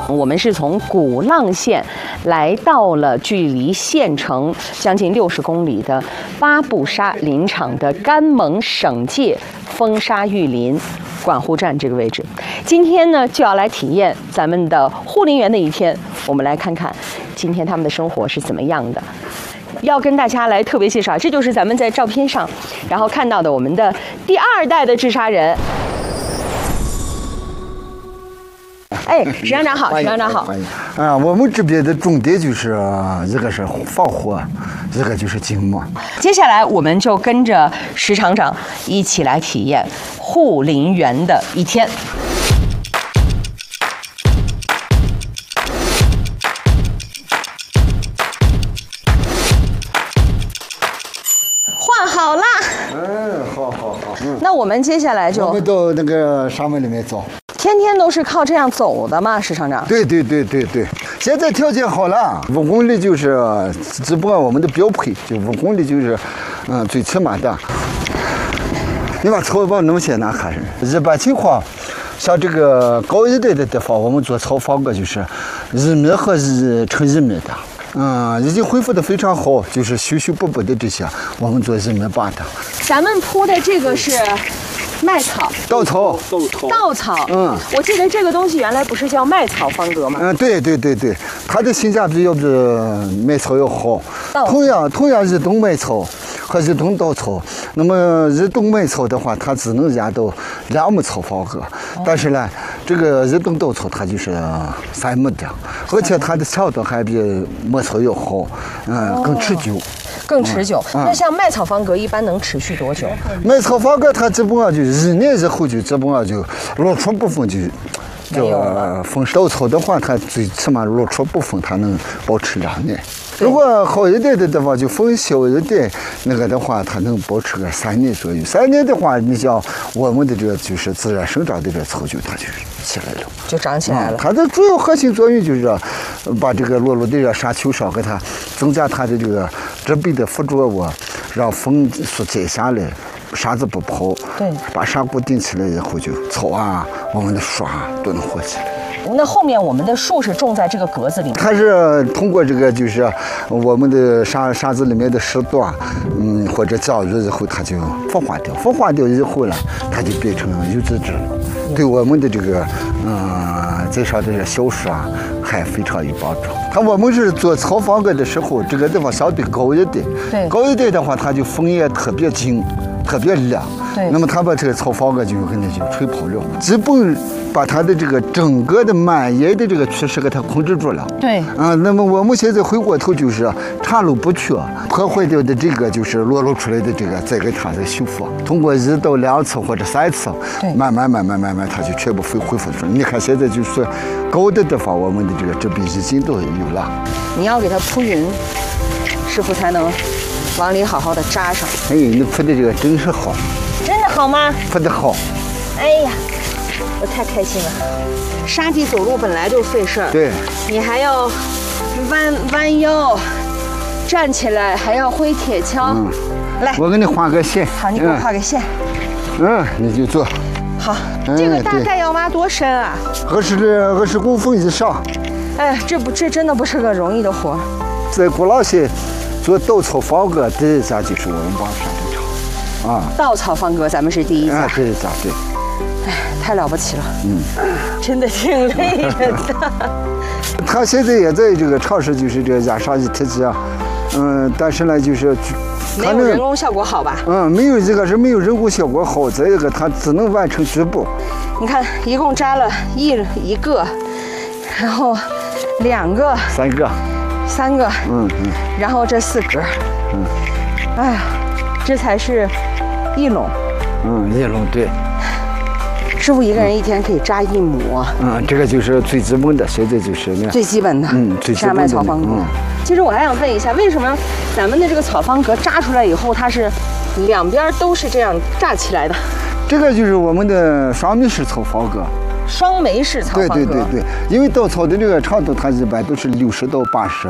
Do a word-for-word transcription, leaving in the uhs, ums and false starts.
我们是从鼓浪县来到了距离县城将近六十公里的巴布沙林场的甘蒙省界风沙玉林管护站这个位置。今天呢，就要来体验咱们的护林员的一天。我们来看看今天他们的生活是怎么样的。要跟大家来特别介绍，这就是咱们在照片上然后看到的我们的第二代的治沙人。哎，石厂长好，石厂长好。 啊，我们这边的重点就是一个是防火，一个就是静默。 接下来我们就跟着石厂长一起来体验护林员的一天。换好啦。 嗯，好好好。嗯， 那我们接下来就我们到那个沙漠里面走。 天天都是靠这样走的吗，石厂长？ 对对对对对，现在条件好了，五公里就是，只不过我们的标配就五公里就是，嗯，最起码的。你把草把弄些拿看是，一般情况，像这个高一点的地方，我们做草房个就是一米和一乘一米的。嗯，已经恢复的非常好，就是修修补补的这些，我们做一米八的。 咱们铺的这个是麦草、 稻草、 稻草。 嗯， 我记得这个东西原来不是叫麦草方格吗？ 嗯，对对对对，它的性价比要比麦草要好。同样，同样一冬麦草和一冬稻草，那么一冬麦草的话，它只能压到两亩草方格，但是呢，这个一冬稻草它就是三亩的，而且它的强度还比麦草要好，嗯，更持久。 更持久。嗯、那像麦草方格一般能持续多久？ 麦草方格它基本上就一年以后就基本上就落出部分就就丰收。稻草的话，它最起码落出部分它能保持两年。如果好一点的地方就风小一点，那个的话它能保持个三年左右。三年的话，你像我们的这个就是自然生长的这草就它就起来了， 就长起来了。 嗯、它的主要核心作用就是把这个落入的这沙丘上给它增加它的这个植被的附着物，让风疏解下来。沙子不跑， 对， 把沙固定起来以后，就草啊，我们的树啊都能活起来。 那后面我们的树是种在这个格子里面， 它是通过这个就是我们的沙沙子里面的石段，嗯，或者降雨以后，它就孵化掉，孵化掉以后呢，它就变成有机质了，对我们的这个嗯在上这些小树啊还非常有帮助。它我们是做草房格的时候，这个地方相对高一点， 对， 高一点的话，它就风也特别紧。特别凉， 对， 那么它把这个草房格就给它就吹跑了，基本把它的这个整个的蔓延的这个趋势给它控制住了。 对， 啊，那么我们现在回过头就是岔路不缺，破坏掉的这个就是裸露出来的这个，再给它再修复，通过一到两次或者三次， 对， 慢慢慢慢慢慢它就全部恢恢复出来。你看现在就是高的地方，我们的这个植被已经都有了。 你要给它铺匀，师傅才能往里好好的扎上。 哎，你铺的这个真是好， 真的好吗？ 铺的好。 哎呀，我太开心了。沙地走路本来就费事儿， 对， 你还要弯弯腰，站起来还要挥铁锹。嗯，来， 我给你画个线。 好，你给我画个线。 嗯，你就做。 好，这个大概要挖多深啊？ 二十二十公分以上。 哎，这不，这真的不是个容易的活。 在鼓浪县做稻草方格第一家就是我们巴山这厂啊。 稻草方格咱们是第一家。 啊，第一家对。 哎，太了不起了。嗯，真的挺累人的。 他现在也在这个尝试，就是这个压沙一体机啊，嗯，但是呢，就是没有人工效果好吧？ 嗯，没有一个是没有人工效果好，再一个它只能完成局部。 你看，一共扎了一一个，然后两个， 三个。 三个， 嗯嗯， 然后这四格，嗯，哎呀，这才是一垄， 嗯，一垄对。 师傅一个人一天可以扎一亩， 嗯，这个就是最基本的，现在就是那最基本的， 嗯，最基本的扎麦草方格。嗯，其实我还想问一下，为什么咱们的这个草方格扎出来以后，它是两边都是这样扎起来的？ 这个就是我们的双梅式草方格。 双梅式草方格。 对对对对，因为稻草的这个长度，它一般都是六十到八十。